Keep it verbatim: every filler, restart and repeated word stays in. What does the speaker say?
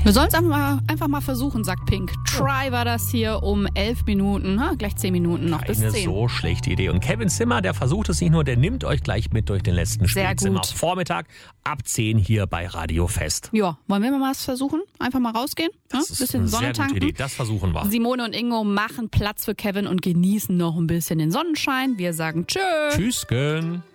Wir sollen es einfach mal, einfach mal versuchen, sagt Pink. Try war das hier um elf Minuten, ha, gleich zehn Minuten noch bis Eine zehn. so schlechte Idee. Und Kevin Zimmer, der versucht es nicht nur, der nimmt euch gleich mit durch den letzten Sehr Spielzimmer. gut. Vormittag ab zehn hier bei Radio Fest. Ja, wollen wir mal was versuchen? Einfach mal rausgehen? Das ja, ist bisschen eine Sonne sehr gute tanken. Idee. Das versuchen wir. Simone und Ingo machen Platz für Kevin und genießen noch ein bisschen den Sonnenschein. Wir sagen Tschö. Tschüss, Gön.